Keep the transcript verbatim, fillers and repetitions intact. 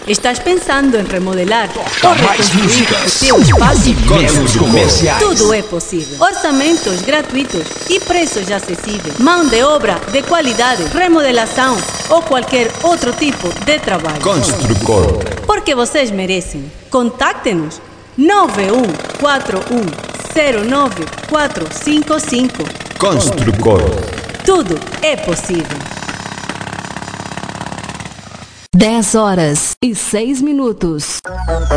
Estás pensando em remodelar ou reconstruir o teu espaço? Tudo é possível. Orçamentos gratuitos e preços acessíveis. Mão de obra de qualidade, remodelação ou qualquer outro tipo de trabalho. Construcor. Porque vocês merecem. Contacte-nos nove um quatro um zero nove quatro cinco cinco. Construcor. Tudo é possível. dez horas e seis minutos.